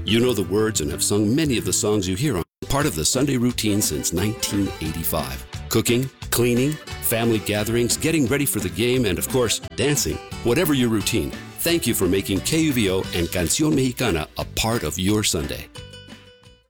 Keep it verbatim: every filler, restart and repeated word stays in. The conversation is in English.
You know the words and have sung many of the songs you hear on part of the Sunday routine since nineteen eighty-five. Cooking, cleaning, family gatherings, getting ready for the game, and of course, dancing. Whatever your routine, thank you for making K U V O and Canción Mexicana a part of your Sunday.